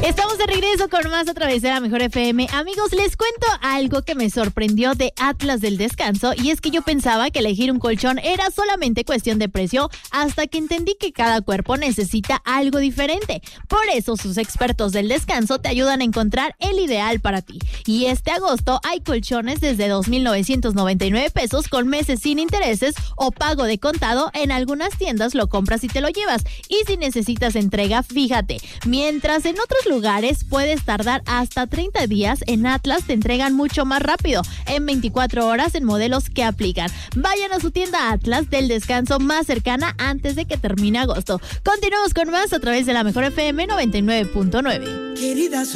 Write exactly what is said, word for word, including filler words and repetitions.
Estamos de regreso con más a través de la Mejor F M. Amigos, les cuento algo que me sorprendió de Atlas del Descanso, y es que yo pensaba que elegir un colchón era solamente cuestión de precio, hasta que entendí que cada cuerpo necesita algo diferente. Por eso sus expertos del descanso te ayudan a encontrar el ideal para ti. Y este agosto hay colchones desde dos mil novecientos noventa y nueve pesos con meses sin intereses o pago de contado. En algunas tiendas lo compras y te lo llevas. Y si necesitas entrega, fíjate, mientras en otros lugares puedes tardar hasta treinta días, en Atlas te entregan mucho más rápido, en veinticuatro horas en modelos que aplican. Vayan a su tienda Atlas del Descanso más cercana antes de que termine agosto. Continuamos con más a través de la Mejor F M noventa y nueve punto nueve. Querida